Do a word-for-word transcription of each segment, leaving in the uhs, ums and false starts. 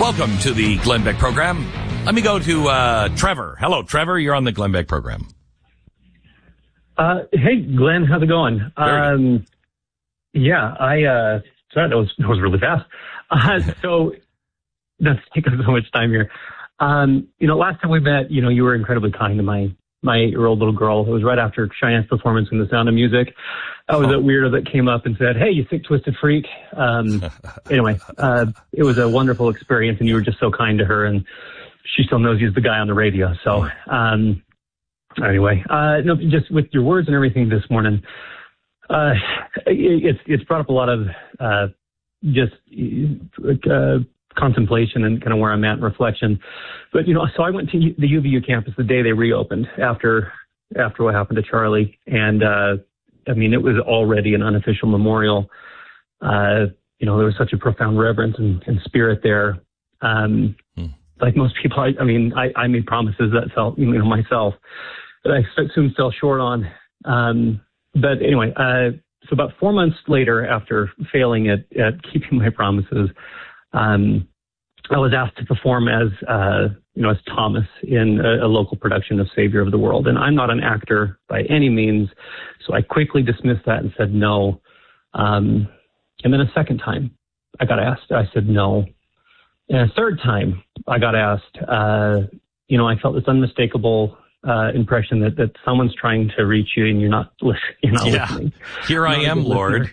Welcome to the Glenn Beck program. Let me go to uh, Trevor. Hello, Trevor. You're on the Glenn Beck program. Uh, hey, Glenn. How's it going? Um, yeah, I, uh, sorry, that was, that was really fast. Uh, so that's taking so much time here. Um, you know, last time we met, you know, you were incredibly kind to my, my eight-year-old little girl. It was right after Cheyenne's performance in The Sound of Music. I was Oh. that weirdo that came up and said, hey, you sick, twisted freak. Um, anyway, uh, it was a wonderful experience, and you were just so kind to her, and she still knows you're the guy on the radio. So, um, anyway, uh, no, just with your words and everything this morning, uh, it, it's, it's brought up a lot of, uh, just, uh, contemplation and kind of where I'm at in reflection. But, you know, so I went to the U V U campus the day they reopened after, after what happened to Charlie. And, uh, I mean, it was already an unofficial memorial. Uh, you know, there was such a profound reverence and, and spirit there. Um, hmm. Like most people, I, I mean, I, I made promises that felt, you know, myself that I soon fell short on. Um, but anyway, uh, so about four months later, after failing at, at keeping my promises, um, I was asked to perform as, uh, you know, as Thomas in a, a local production of Savior of the World. And I'm not an actor by any means, so I quickly dismissed that and said no. Um, and then a second time, I got asked. I said no. And a third time, I got asked. Uh, you know, I felt this unmistakable uh, impression that, that someone's trying to reach you and you're not, you're not yeah. listening. Here I am, Lord.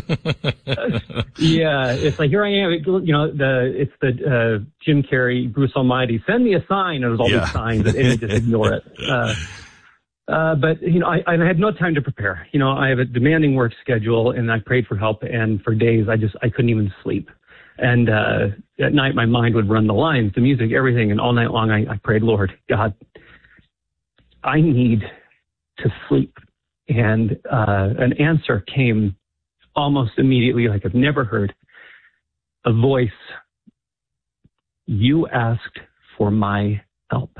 Yeah, it's like, here I am. You know, the it's the uh, Jim Carrey, Bruce Almighty, send me a sign. And there's all yeah. these signs and they just ignore it. Uh, uh, but, you know, I, I had no time to prepare. You know, I have a demanding work schedule and I prayed for help. And for days, I just, I couldn't even sleep. And uh, at night, my mind would run the lines, the music, everything. And all night long, I, I prayed, Lord, God, I need to sleep. And uh, an answer came almost immediately, like I've never heard. A voice, you asked for my help.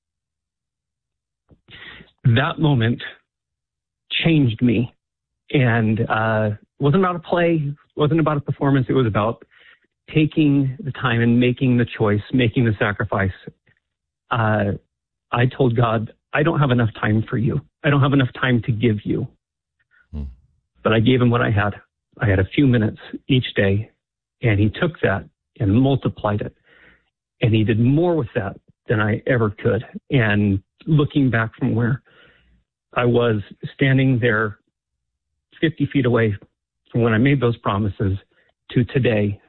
That moment changed me. And uh, it wasn't about a play, it wasn't about a performance, it was about taking the time and making the choice, making the sacrifice. Uh, I told God, I don't have enough time for you. I don't have enough time to give you. Hmm. But I gave him what I had. I had a few minutes each day, and he took that and multiplied it. And he did more with that than I ever could. And looking back from where I was standing there fifty feet away from when I made those promises to today,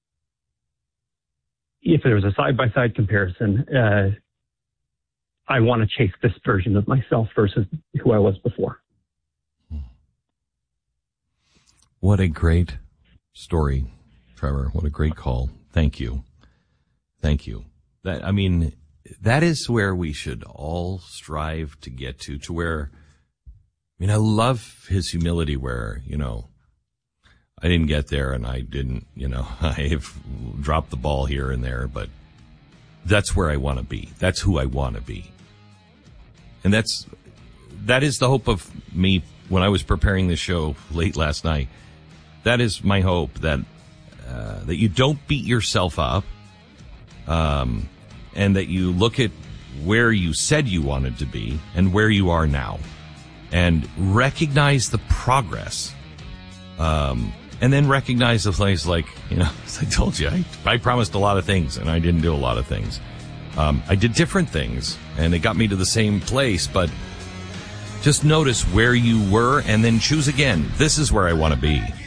if there was a side-by-side comparison, uh, I want to chase this version of myself versus who I was before. What a great story, Trevor. What a great call. Thank you. Thank you. That, I mean, that is where we should all strive to get to, to where, I mean, I love his humility where, you know, I didn't get there and I didn't, you know, I've dropped the ball here and there, but that's where I want to be. That's who I want to be. And that's, that is the hope of me when I was preparing this show late last night. That is my hope, that, uh, that you don't beat yourself up, um, and that you look at where you said you wanted to be and where you are now and recognize the progress. Um, and then recognize the place like, you know, as I told you, I, I promised a lot of things and I didn't do a lot of things. Um, I did different things and it got me to the same place, but just notice where you were and then choose again. This is where I want to be.